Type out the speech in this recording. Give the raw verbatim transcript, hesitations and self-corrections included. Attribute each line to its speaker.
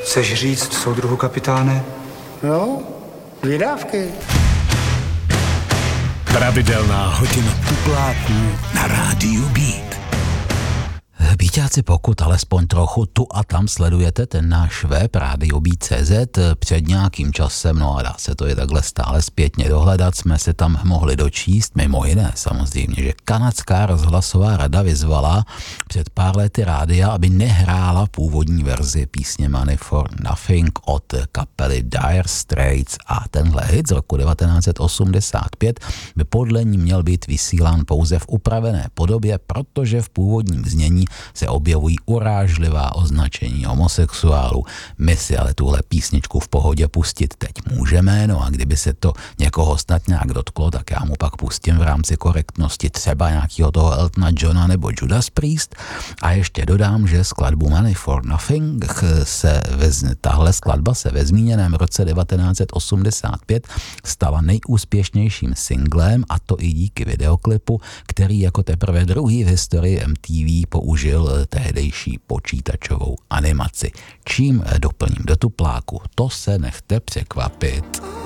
Speaker 1: Chceš říct, soudruhu kapitáne?
Speaker 2: No, vydávky.
Speaker 3: Pravidelná hodina tupláků na rádiu Beat.
Speaker 4: Bíťáci, pokud alespoň trochu tu a tam sledujete ten náš web rádio beat tečka cé zet před nějakým časem, no a dá se to i takhle stále zpětně dohledat, jsme se tam mohli dočíst, mimo jiné samozřejmě, že kanadská rozhlasová rada vyzvala před pár lety rádia, aby nehrála původní verzi písně Money for Nothing od kapely Dire Straits a tenhle hit z roku devatenáct set osmdesát pět by podle ní měl být vysílán pouze v upravené podobě, protože v původním znění se objevují urážlivá označení homosexuálů. My si ale tuhle písničku v pohodě pustit teď můžeme, no a kdyby se to někoho snad nějak dotklo, tak já mu pak pustím v rámci korektnosti třeba nějakého toho Eltona Johna nebo Judas Priest. A ještě dodám, že skladbu Money for Nothing se vez, tahle skladba se ve zmíněném roce devatenáct set osmdesát pět stala nejúspěšnějším singlem, a to i díky videoklipu, který jako teprve druhý v historii M T V použil tehdejší počítačovou animaci. Čím doplním do tupláku, to se nechte překvapit.